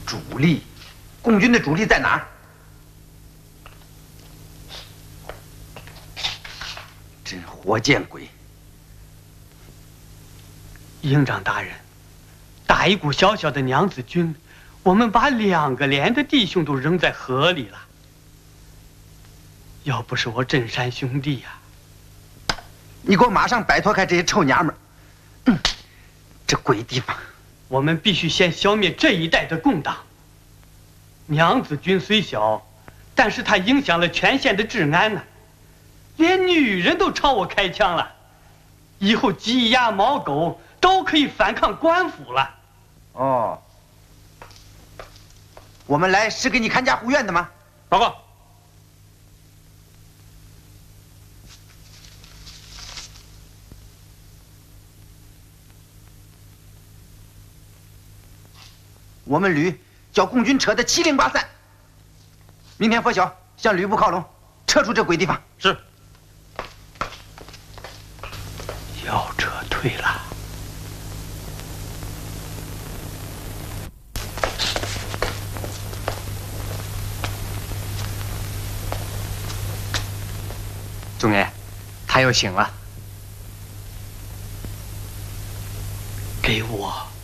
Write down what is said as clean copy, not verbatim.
主力，共军的主力在哪儿？真活见鬼！ 营长大人，打一股小小的娘子军，我们把2个连的弟兄都扔在河里了。要不是我镇山兄弟呀， 你给我马上摆脱开这些臭娘们儿！这鬼地方！ 我们必须先消灭这一带的共党。娘子军虽小，但是它影响了全县的治安呢，连女人都朝我开枪了。以后鸡鸭猫狗都可以反抗官府了。 哦，我们来是给你看家护院的吗？ 报告。 我们旅叫共军扯得七零八散，明天拂晓向旅部靠拢，撤出这鬼地方。 是。要撤退了。 总爷，他又醒了。 给我